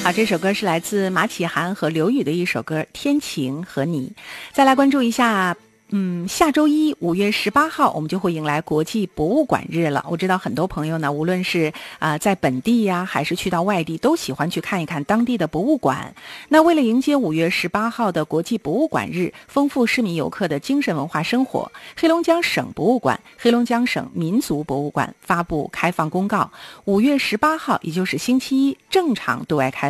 好，这首歌是来自马启涵和刘宇的一首歌《天晴和你》。再来关注一下下周一5月18号我们就会迎来国际博物馆日了。我知道很多朋友呢，无论是在本地呀，还是去到外地，都喜欢去看一看当地的博物馆。那为了迎接5月18号的国际博物馆日，丰富市民游客的精神文化生活，黑龙江省博物馆、黑龙江省民族博物馆发布开放公告，5月18号也就是星期一正常对外开放。